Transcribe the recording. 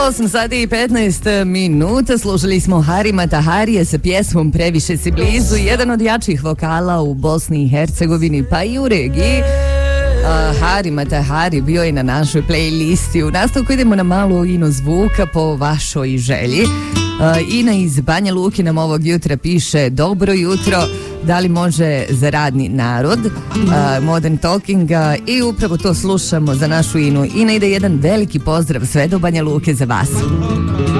8 sati i 15 minuta, slušali smo Harima Taharije sa pjesmom Previše si blizu, jedan od jačih vokala u Bosni i Hercegovini pa i u regiji. Harima Tahari bio je na našoj playlisti. U nastavku idemo na malu Inu zvuka po vašoj želji. Ina iz Banja Luke nam ovog jutra piše: dobro jutro, da li može za radni narod, Modern Talking, i upravo to slušamo za našu Inu. Ina, ide jedan veliki pozdrav sve do Banja Luke za vas.